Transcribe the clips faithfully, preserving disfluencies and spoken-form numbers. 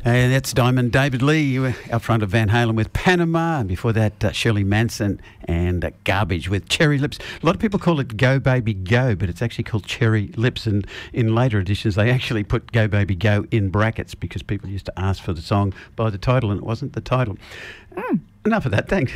And that's Diamond David Lee out front of Van Halen with Panama. And before that, uh, Shirley Manson and uh, Garbage with Cherry Lips. A lot of people call it Go Baby Go, but it's actually called Cherry Lips. And in later editions, they actually put Go Baby Go in brackets because people used to ask for the song by the title, and it wasn't the title. Mm. Enough of that, thanks.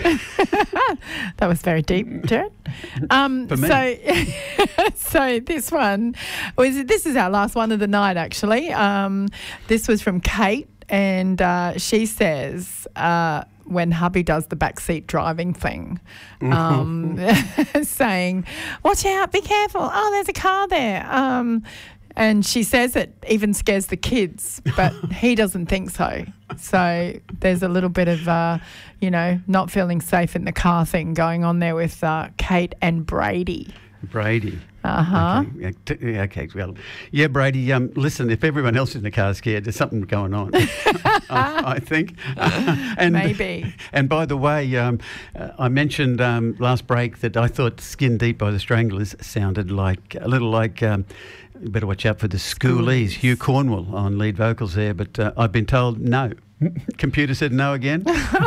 That was very deep, Jared. Um, For me. So, so this one was this is our last one of the night. Actually, um, this was from Kate, and uh, she says uh, when hubby does the backseat driving thing, um, saying, "Watch out, be careful! Oh, there's a car there." Um, And she says it even scares the kids, but he doesn't think so. So there's a little bit of, uh, you know, not feeling safe in the car thing going on there with uh, Kate and Brady. Brady. Uh-huh. Okay, yeah, okay, well, yeah, Brady, um, listen, if everyone else in the car is scared, there's something going on, I, I think. Uh, and, Maybe. And by the way, um, uh, I mentioned um, last break that I thought Skin Deep by the Stranglers sounded like, a little like, um, you better watch out for the Schoolies, Hugh Cornwell on lead vocals there, but uh, I've been told no. Computer said no again.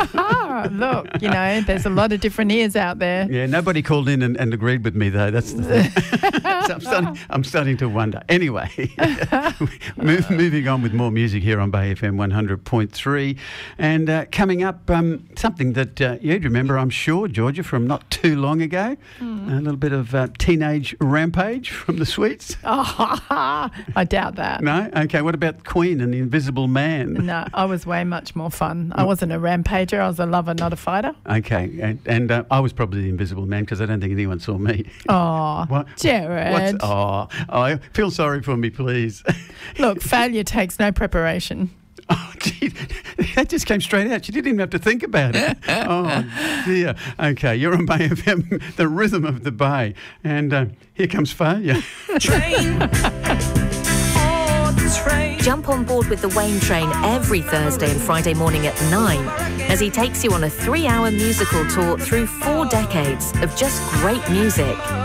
Look, you know, there's a lot of different ears out there. Yeah, nobody called in and, and agreed with me, though. That's the thing. So I'm, starting, I'm starting to wonder. Anyway, move, moving on with more music here on Bay F M one hundred point three. And uh, coming up, um, something that uh, you'd remember, I'm sure, Georgia, from not too long ago. Mm. A little bit of uh, Teenage Rampage from the Sweets. Oh, I doubt that. No? Okay, what about Queen and the Invisible Man? No, I was way much more fun. I wasn't a rampager. I was a lover, not a fighter. Okay, and, and uh, I was probably the Invisible Man because I don't think anyone saw me. Oh, what? Jared. What's, oh, oh, feel sorry for me, please. Look, failure takes no preparation. Oh, gee, that just came straight out. You didn't even have to think about it. Oh, dear. Okay, you're on Bay F M, the rhythm of the Bay. And uh, here comes failure. Train. Train. Jump on board with the Wayne Train every Thursday and Friday morning at nine as he takes you on a three-hour musical tour through four decades of just great music.